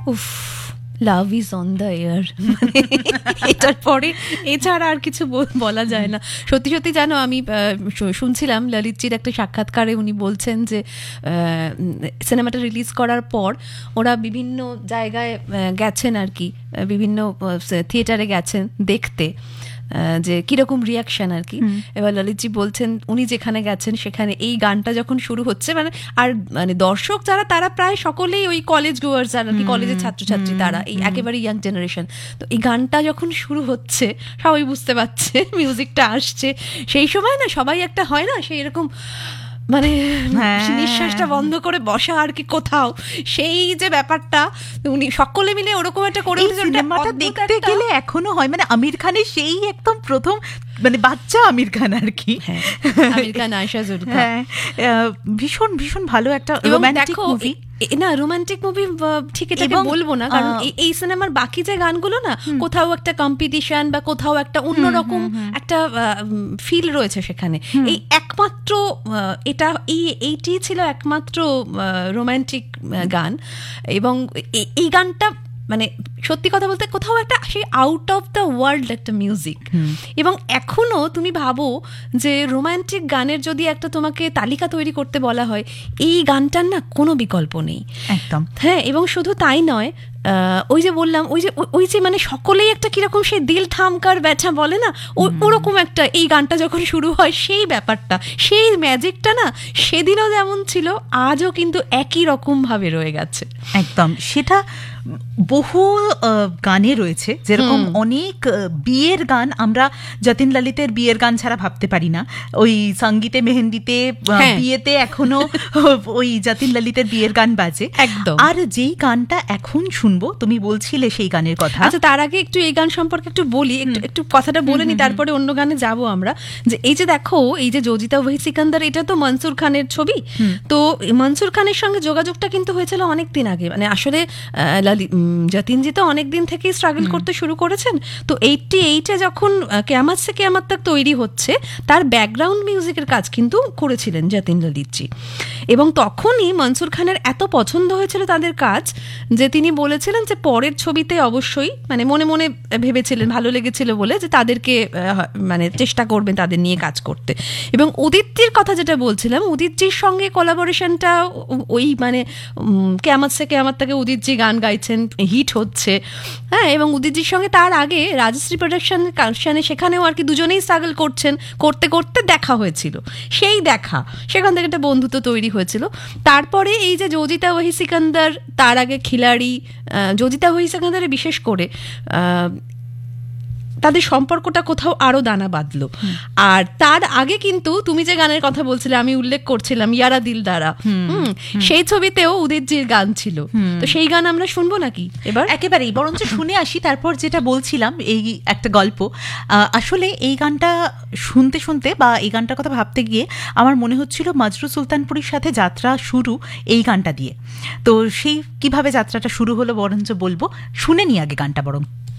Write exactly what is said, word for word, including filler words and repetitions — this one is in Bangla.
উফ, love is on the air, এটার পরে এছাড়া আর কিছু বলা যায় না। সত্যি সত্যি জানো, আমি শুনছিলাম ললিতজির একটা সাক্ষাৎকারে উনি বলছেন যে সিনেমাটা রিলিজ করার পর ওরা বিভিন্ন জায়গায় গেছেন আর কি, বিভিন্ন থিয়েটারে গেছেন দেখতে যে কিরকম রিয়াকশন আর কি। এবার ললিতজি বলছেন উনি যেখানে গেছেন সেখানে এই গানটা যখন শুরু হচ্ছে, মানে আর মানে দর্শক যারা তারা প্রায় সকলেই ওই কলেজ গোয়ার্স যারা কি, কলেজের ছাত্রছাত্রী, তারা এই একেবারে ইয়াং জেনারেশন। তো এই গানটা যখন শুরু হচ্ছে সবাই বুঝতে পারছে মিউজিকটা আসছে, সেই সময় না সবাই একটা হয় না সেই এরকম মানে নিঃশ্বাসটা বন্ধ করে বসা আর কি কোথাও, সেই যে ব্যাপারটা উনি সকলে মিলে ওরকম একটা করে সিনেমাটা দেখতে গেলে এখনো হয়, মানে আমির খানের সেই একদম প্রথম মানে বাচ্চা আমির খান আর কি, আমির খান, আয়েশা জুলকা, ভীষণ ভীষণ ভালো একটা রোমান্টিক মুভি। না রোমান্টিক মুভি ঠিক এটাকে বলবো না, কারণ এই সিনেমার বাকি যে গানগুলো না কোথাও একটা কম্পিটিশন বা কোথাও একটা অন্যরকম একটা ফিল রয়েছে সেখানে। এই একমাত্র এটা এই এইটি ছিল একমাত্র রোমান্টিক গান, এবং এই গানটা মানে সত্যি কথা বলতে কোথাও একটা সেই আউট অফ দ্য ওয়ার্ল্ড একটা মিউজিক। এবং এখনো তুমি ভাবো যে রোমান্টিক গানের যদি একটা তোমাকে তালিকা তৈরি করতে বলা হয়, এই গানটার না কোনো বিকল্প নেই একদম। হ্যাঁ, এবং শুধু তাই নয়, ওই যে বললাম ওই যে ওই যে মানে সকলেই একটা কিরকম সেই দিল থামকার ব্যাথা বলে না, ওরকম একটা এই গানটা যখন শুরু হয় সেই ব্যাপারটা, সেই ম্যাজিকটা না সেদিনও যেমন ছিল আজও কিন্তু একই রকম ভাবে রয়ে গেছে। একদম, সেটা বহু গানে রয়েছে। যেরকম অনেক বিয়ের গান আমরা যতীন ললিতের বিয়ের গান ছাড়া ভাবতে পারি না, ওই সঙ্গীতে মেহেন্দিতে বিয়েতে এখনো ওই যতীন ললিতের বিয়ের গান বাজে একদম। আর যেই গানটা এখন শুনবো, তুমি বলছিলে সেই গানের কথা। আচ্ছা, তার আগে একটু এই গান সম্পর্কে একটু বলি, একটু একটু কথাটা বলে নি, তারপরে অন্য গানে যাব আমরা। যে এই যে দেখো, এই যে জজিতা ওয়াহি সিকান্দার, এটা তো মনসুর খানের ছবি। তো মনসুর খানের সঙ্গে যোগাযোগটা কিন্তু হয়েছিল অনেক দিন আগে, মানে আসলে যতীনজি তো অনেক দিন থেকেই স্ট্রাগল করতে শুরু করেছেন। তো এইটটি এইটে যখন কেয়ামত সে কেয়ামত তক তৈরি হচ্ছে, তার ব্যাকগ্রাউন্ড মিউজিকের কাজ কিন্তু করেছিলেন যতীন ললিতজি। এবং তখনই মনসুর খানের এত পছন্দ হয়েছিল তাদের কাজ যে তিনি বলেছিলেন যে পরের ছবিতে অবশ্যই, মানে মনে মনে ভেবেছিলেন, ভালো লেগেছিল বলে, যে তাদেরকে মানে চেষ্টা করবেন তাদের নিয়ে কাজ করতে। এবং উদিতজির কথা যেটা বলছিলাম, উদিতজির সঙ্গে কোলাবোরেশনটা ওই মানে কেয়ামত সে কেয়ামত তকে উদিতজি গান গাইছেন, হিট হচ্ছে। হ্যাঁ, এবং উদিতজির সঙ্গে তার আগে রাজশ্রী প্রোডাকশন কালশানে, সেখানেও আর কি দুজনেই স্ট্রাগল করছেন, করতে করতে দেখা হয়েছিল। সেই দেখা, সেখান থেকে একটা বন্ধুত্ব তৈরি হয়েছিল। তারপরে এই যে জজিতা ওয়াহি সিকান্দার, তার আগে খিলাড়ি, জজিতা ওয়াহি সিকান্দারে বিশেষ করে তাদের সম্পর্কটা কোথাও আরো দানা বাঁধলো। আর তার আগে কিন্তু তুমি যে গানের কথা বলছিলে, আমি উল্লেখ করছিলাম ইয়ারা দিল দ্বারা, সেই ছবিতেও উদিতজির গান ছিল। তো সেই গান আমরা শুনবো নাকি এবার? একেবারেই, বরঞ্চ শুনে আসি। তারপর যেটা বলছিলাম, এই একটা গল্প, আসলে এই গানটা শুনতে শুনতে বা এই গানটার কথা ভাবতে গিয়ে আমার মনে হচ্ছিল মজরু সুলতানপুরীর সাথে যাত্রা শুরু এই গানটা দিয়ে। তো সেই কিভাবে যাত্রাটা শুরু হলো বরঞ্চ বলবো, শুনে নি আগে গানটা বরং।